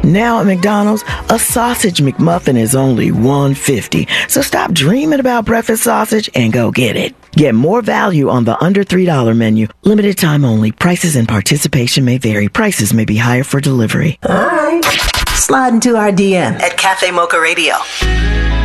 Now at McDonald's, a sausage McMuffin is only $1.50. So stop dreaming about breakfast sausage and go get it. Get more value on the under $3 menu. Limited time only. Prices and participation may vary. Prices may be higher for delivery. All right. Slide into our DM at Cafe Mocha Radio.